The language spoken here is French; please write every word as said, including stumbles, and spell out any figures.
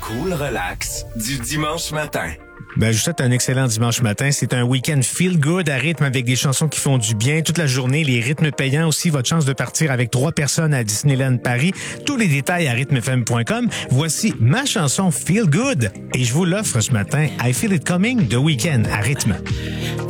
cool relax du dimanche matin. Ben, je vous souhaite un excellent dimanche matin. C'est un week-end feel good à rythme avec des chansons qui font du bien toute la journée. Les rythmes payants aussi, votre chance de partir avec trois personnes à Disneyland Paris. Tous les détails à rythme f m point com. Voici ma chanson Feel Good et je vous l'offre ce matin. I Feel It Coming de Weekend à rythme.